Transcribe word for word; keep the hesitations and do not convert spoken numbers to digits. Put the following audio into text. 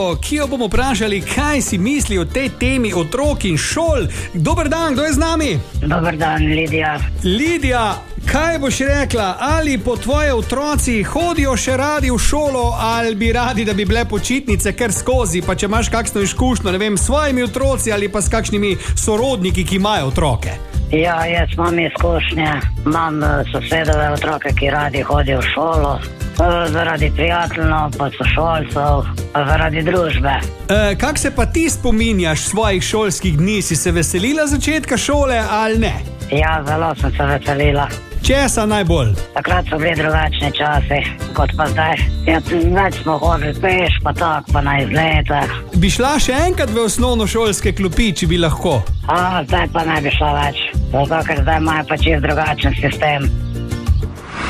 ki jo bomo vprašali, kaj si misli o tej temi otrok in šol. Dober dan, kdo je z nami? Dober dan, Lidija. Lidija, kaj boš rekla, ali po tvoje otroci hodijo še radi v šolo, ali bi radi, da bi bile počitnice kar skozi, pa če imaš kakšno izkušnjo, ne vem, s svojimi otroci ali pa s kakšnimi sorodniki, ki imajo otroke? Ja, jaz imam izkušnje, imam sosedove otroke, ki radi hodijo v šolo, zaradi prijateljev, pa sošolcev, pa zaradi družbe. E, kak se pa ti spominjaš svojih šolskih dni? Si se veselila začetka šole ali ne? Ja, zelo sem se veselila. Česa najbolj? Takrat so bili drugačni časi, kot pa zdaj. Ja, več smo hodili peš, pa tak, pa na izlete. Bi šla še enkrat v osnovnošolske klopi, či bi lahko? A, zdaj pa ne bi šla več, zato ker zdaj imajo pa čist drugačen sistem.